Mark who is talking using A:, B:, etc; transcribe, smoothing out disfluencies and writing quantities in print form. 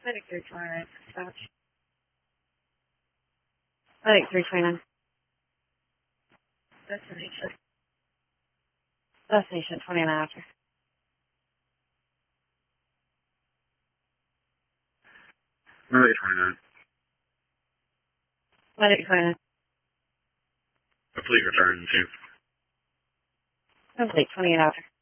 A: Medic 329, dispatch. Medic 329. Destination. Destination 29 after.
B: Medic 29.
A: Medic 29.
B: Complete return to.
A: Complete 28 after.